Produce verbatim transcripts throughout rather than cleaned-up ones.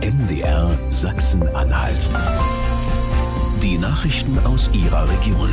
M D R Sachsen-Anhalt. Die Nachrichten aus Ihrer Region.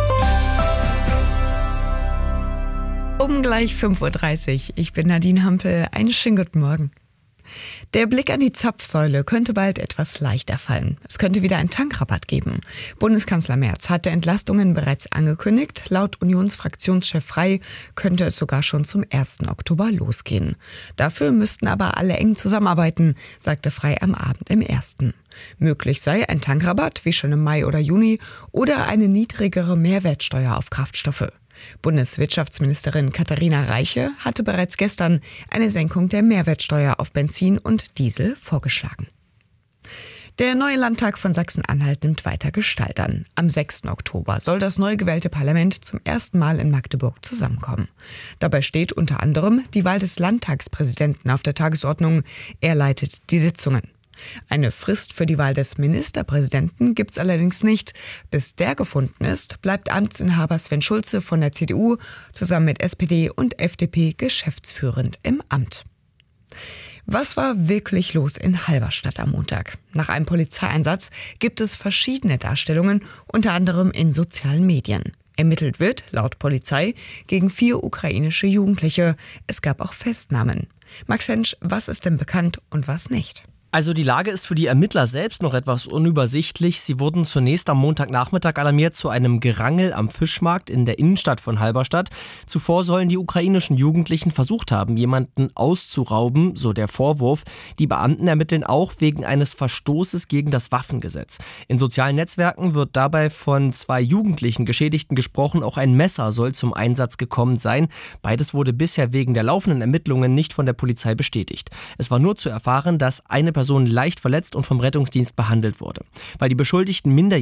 Um gleich fünf Uhr dreißig. Ich bin Nadine Hampel. Einen schönen guten Morgen. Der Blick an die Zapfsäule könnte bald etwas leichter fallen. Es könnte wieder einen Tankrabatt geben. Bundeskanzler Merz hatte Entlastungen bereits angekündigt. Laut Unionsfraktionschef Frey könnte es sogar schon zum ersten Oktober losgehen. Dafür müssten aber alle eng zusammenarbeiten, sagte Frey am Abend im Ersten. Möglich sei ein Tankrabatt, wie schon im Mai oder Juni, oder eine niedrigere Mehrwertsteuer auf Kraftstoffe. Bundeswirtschaftsministerin Katharina Reiche hatte bereits gestern eine Senkung der Mehrwertsteuer auf Benzin und Diesel vorgeschlagen. Der neue Landtag von Sachsen-Anhalt nimmt weiter Gestalt an. Am sechsten Oktober soll das neu gewählte Parlament zum ersten Mal in Magdeburg zusammenkommen. Dabei steht unter anderem die Wahl des Landtagspräsidenten auf der Tagesordnung. Er leitet die Sitzungen. Eine Frist für die Wahl des Ministerpräsidenten gibt's allerdings nicht. Bis der gefunden ist, bleibt Amtsinhaber Sven Schulze von der C D U zusammen mit S P D und F D P geschäftsführend im Amt. Was war wirklich los in Halberstadt am Montag? Nach einem Polizeieinsatz gibt es verschiedene Darstellungen, unter anderem in sozialen Medien. Ermittelt wird, laut Polizei, gegen vier ukrainische Jugendliche. Es gab auch Festnahmen. Max Hensch, was ist denn bekannt und was nicht? Also die Lage ist für die Ermittler selbst noch etwas unübersichtlich. Sie wurden zunächst am Montagnachmittag alarmiert zu einem Gerangel am Fischmarkt in der Innenstadt von Halberstadt. Zuvor sollen die ukrainischen Jugendlichen versucht haben, jemanden auszurauben, so der Vorwurf. Die Beamten ermitteln auch wegen eines Verstoßes gegen das Waffengesetz. In sozialen Netzwerken wird dabei von zwei jugendlichen Geschädigten gesprochen. Auch ein Messer soll zum Einsatz gekommen sein. Beides wurde bisher wegen der laufenden Ermittlungen nicht von der Polizei bestätigt. Es war nur zu erfahren, dass eine Person Person leicht verletzt und vom Rettungsdienst behandelt wurde. Weil die Beschuldigten minderjährig